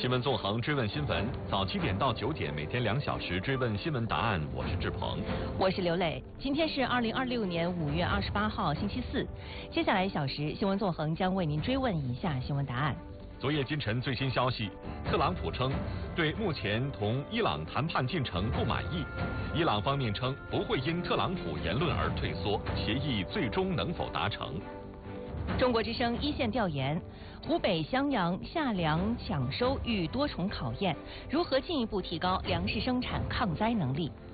新闻纵横追问新闻，早7点到9点，每天2小时追问新闻答案。我是志鹏， 我是刘磊。今天是2026年5月28号，星期四。接下来1小时，新闻纵横将为您追问以下新闻答案。 昨夜今晨最新消息，特朗普称对目前同伊朗谈判进程不满意，伊朗方面称不会因特朗普言论而退缩，协议最终能否达成？ 中国之声一线调研：湖北襄阳夏粮抢收遇多重考验，如何进一步提高粮食生产抗灾能力？